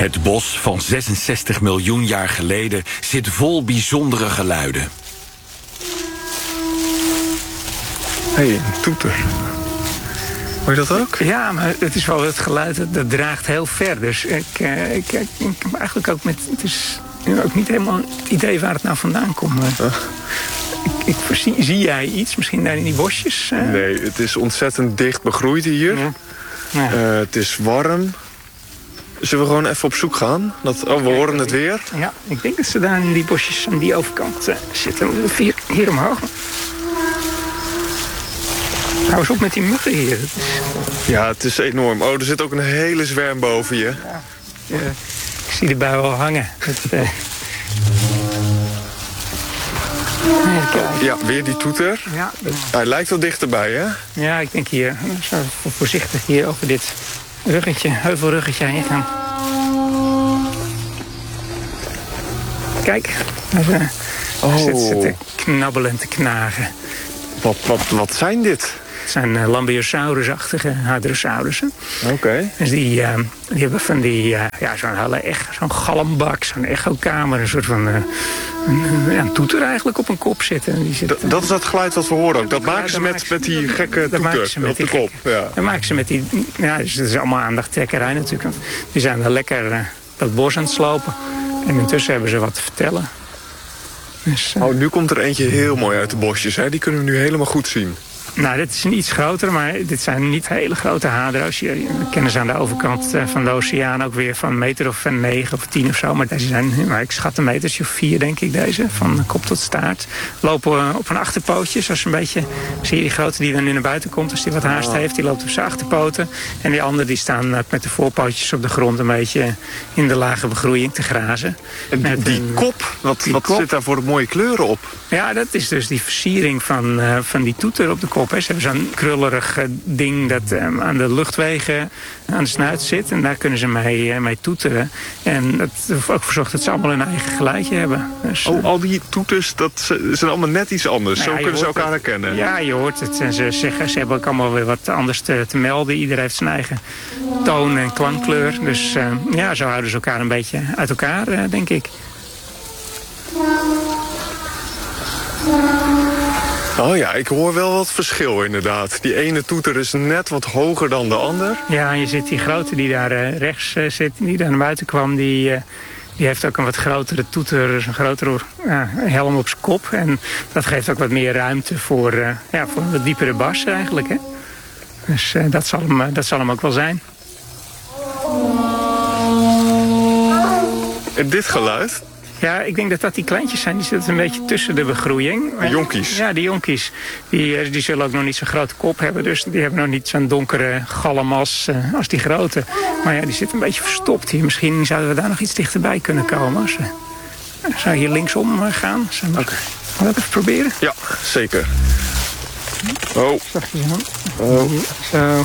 Het bos van 66 miljoen jaar geleden zit vol bijzondere geluiden. Hé, een toeter. Hoor je dat ook? Ja, maar het is wel het geluid dat draagt heel ver. Dus ik eigenlijk ook met... Het is ook niet helemaal het idee waar het nou vandaan komt. Zie jij iets, misschien daar in die bosjes? Nee, het is ontzettend dicht begroeid hier. Ja. Ja. Het is warm. Zullen we gewoon even op zoek gaan? We horen het weer. Ja, ik denk dat ze daar in die bosjes aan die overkant zitten. Hier omhoog. Hou eens op met die muggen hier. Ja, het is enorm. Oh, er zit ook een hele zwerm boven je. Ja. Ik zie de bui al hangen. Ja, weer die toeter. Ja. Hij lijkt wel dichterbij, hè? Ja, ik denk hier. Zo voorzichtig hier over dit ruggetje, heuvelruggetje heen gaan. Kijk, hij zit te knabbelen en te knagen. Wat zijn dit? Het zijn Lambeosaurus-achtige hadrosaurussen. Oké. Dus die hebben van die, zo'n galmbak, zo'n echokamer, een soort van een toeter eigenlijk op een kop zitten. Die zit, dat is dat geluid wat we horen ook. Dat maken ze met die gekke toeter op de kop. Ja. Dat maken ze met die, dus het is allemaal aandachttrekkerij natuurlijk. Die zijn wel lekker dat bos aan het slopen. En intussen hebben ze wat te vertellen. Dus, nu komt er eentje heel mooi uit de bosjes, hè? Die kunnen we nu helemaal goed zien. Nou, dit is een iets groter, maar dit zijn niet hele grote hadro's. We kennen ze aan de overkant van de oceaan ook weer van een meter of 9 of 10 of zo. Maar deze zijn, ik schat een metertje of 4, denk ik, deze. Van kop tot staart. Lopen op een achterpootje, zoals een beetje... Zie je die grote die dan nu naar buiten komt, als die wat haast heeft. Die loopt op zijn achterpoten. En die andere die staan met de voorpootjes op de grond een beetje in de lage begroeiing te grazen. En die kop, wat zit daar voor mooie kleuren op? Ja, dat is dus die versiering van die toeter op de kop. Ze hebben zo'n krullerig ding dat aan de luchtwegen aan de snuit zit. En daar kunnen ze mee toeteren. En dat heeft ook voor zorgt dat ze allemaal hun eigen geluidje hebben. Dus, al die toeters, dat zijn allemaal net iets anders. Zo kunnen ze elkaar herkennen. Ja, je hoort het. En ze zeggen, ze hebben ook allemaal weer wat anders te melden. Iedereen heeft zijn eigen toon en klankkleur. Dus zo houden ze elkaar een beetje uit elkaar, denk ik. Oh ja, ik hoor wel wat verschil inderdaad. Die ene toeter is net wat hoger dan de ander. Ja, en je ziet die grote die daar rechts zit, die daar naar buiten kwam... Die heeft ook een wat grotere toeter, dus een grotere helm op zijn kop. En dat geeft ook wat meer ruimte voor een wat diepere bas eigenlijk. Hè? Dus dat zal hem ook wel zijn. En dit geluid? Ja, ik denk dat die kleintjes zijn. Die zitten een beetje tussen de begroeiing. De jonkies? Ja, die jonkies. Die zullen ook nog niet zo'n grote kop hebben. Dus die hebben nog niet zo'n donkere galm als die grote. Maar ja, die zitten een beetje verstopt hier. Misschien zouden we daar nog iets dichterbij kunnen komen. Zou hier linksom gaan? Oké. Gaan we dat even proberen? Ja, zeker. Oh. Zo.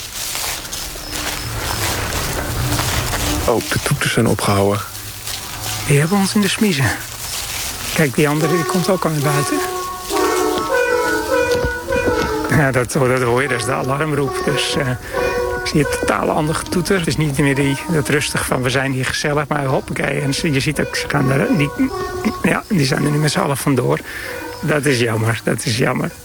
Oh, de toeters zijn opgehouden. Die hebben ons in de smiezen. Kijk, die andere die komt ook al naar buiten. Ja, dat hoor je, dat is de alarmroep. Dus ik zie een totale andere toeter. Het is niet meer dat rustig van we zijn hier gezellig, maar hoppakee. En je ziet ook, ze gaan die zijn er nu met z'n allen vandoor. Dat is jammer, dat is jammer.